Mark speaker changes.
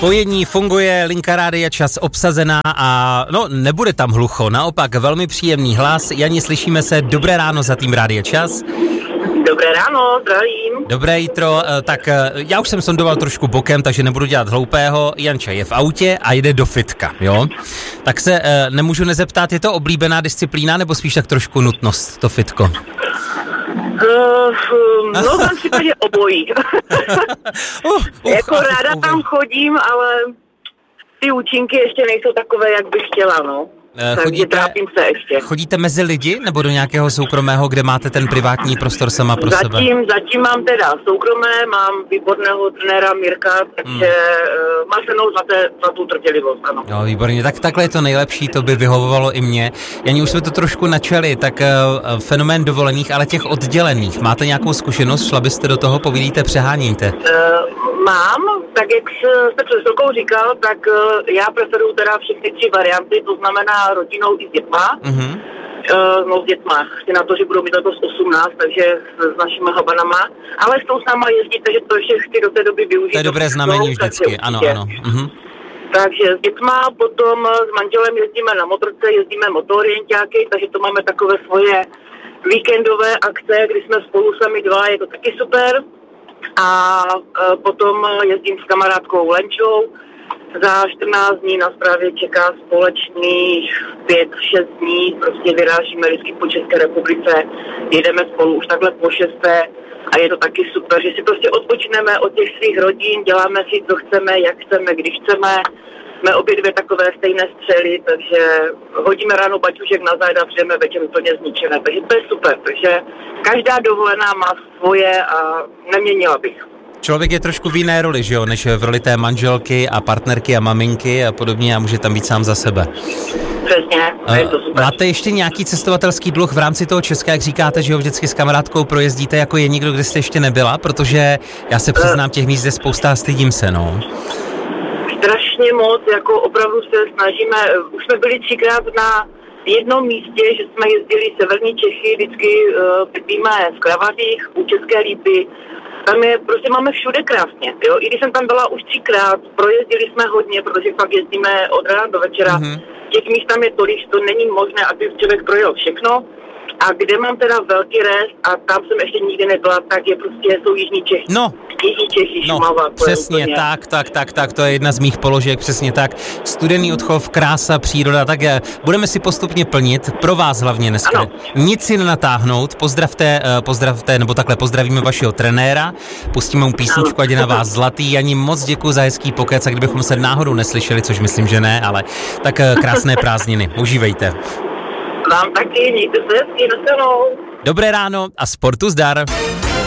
Speaker 1: Spojení funguje, linka Rádia Čas obsazená a no, nebude tam hlucho, naopak velmi příjemný hlas. Jani, slyšíme se, dobré ráno za tým Rádia Čas.
Speaker 2: Dobré ráno, zdravím.
Speaker 1: Dobré jitro, tak já už jsem sondoval trošku bokem, takže nebudu dělat hloupého. Janča je v autě a jde do fitka, jo? Tak se nemůžu nezeptat, je to oblíbená disciplína nebo spíš tak trošku nutnost, to fitko?
Speaker 2: No, v případě obojí. Jako ráda tam chodím, ale ty účinky ještě nejsou takové, jak bych chtěla, no. Takže trápím se ještě.
Speaker 1: Chodíte mezi lidi nebo do nějakého soukromého, kde máte ten privátní prostor sama pro sebe?
Speaker 2: Zatím mám teda soukromé, mám výborného trenéra Mirka, takže má se mnou za tu trpělivost, ano.
Speaker 1: Jo, výborně, tak takhle je to nejlepší, to by vyhovovalo i mě. Jani, už jsme to trošku načali, tak fenomén dovolených, ale těch oddělených. Máte nějakou zkušenost, šla byste do toho, povídejte, přeháníte?
Speaker 2: Mám, tak jak jste před chvilkou říkal, tak já preferuju teda všechny 3 varianty, to znamená rodinou i s dětma. Mm-hmm. No s dětma, chci na to, že budou mít letos 18, takže s našimi habanama, ale s tou s náma jezdit, takže to ještě chci do té doby využít.
Speaker 1: To je dobré znamení vždycky, ano. Mm-hmm.
Speaker 2: Takže s dětma, potom s manželem jezdíme na motorce, jezdíme motorienťáky, takže to máme takové svoje víkendové akce, kdy jsme spolu sami dva, je to taky super. A potom jezdím s kamarádkou Lenčou. Za 14 dní nás právě čeká společných 5-6 dní. Prostě vyrážíme vždycky po České republice. Jedeme spolu už takhle po 6. A je to taky super, že si prostě odpočineme od těch svých rodin, děláme si, co chceme, jak chceme, když chceme. Jsme obě dvě takové stejné střely, takže hodíme ráno baťušek na zájed a přijdeme večer úplně zničené. Takže to je super, takže každá dovolená má svoje a neměnila bych.
Speaker 1: Člověk je trošku v jiné roli, že jo, než v roli té manželky a partnerky a maminky a podobně a může tam být sám za sebe.
Speaker 2: Přesně, je to super.
Speaker 1: Máte ještě nějaký cestovatelský dluh v rámci toho Česka, jak říkáte, že ho vždycky s kamarádkou projezdíte, jako je někdo, kde jste ještě nebyla? Protože já se přiznám, těch míst je spousta a stydím se, no.
Speaker 2: Strašně moc, jako opravdu se snažíme, už jsme byli 3krát na jednom místě, že jsme jezdili severní Čechy, vždycky bydlíme v Kravařích, u České Lípy, tam je, prostě máme všude krásně, jo, i když jsem tam byla už 3krát, projezdili jsme hodně, protože fakt jezdíme od rána do večera, těch míst tam je tolik, že to není možné, aby člověk projel všechno. A kde mám teda velký rest a tam jsem ještě nikdy nebyla, tak je prostě, jsou Jižní Čechy.
Speaker 1: No.
Speaker 2: Jižní Čechy, Šumava.
Speaker 1: Přesně, tak, to je jedna z mých položek, přesně tak. Studený odchov, krása, příroda, tak budeme si postupně plnit, pro vás hlavně dneska. Ano. Nic si nenatáhnout, pozdravte, nebo takhle pozdravíme vašeho trenéra, pustíme mu písničku, ať je na vás zlatý. Jani, moc děkuji za hezký pokec, a kdybychom se náhodou neslyšeli, což myslím, že ne, ale tak krásné prázdniny, užívejte.
Speaker 2: Vám taky, mějte se hezky, na shledanou.
Speaker 1: Dobré ráno a sportu zdar.